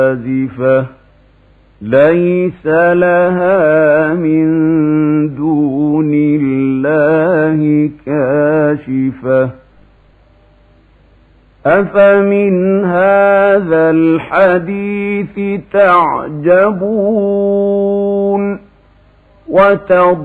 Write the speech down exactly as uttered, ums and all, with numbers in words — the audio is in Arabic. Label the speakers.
Speaker 1: آزفة ليس لها من دون الله كاشفة أفمن هذا الحديث تعجبون وتضحكون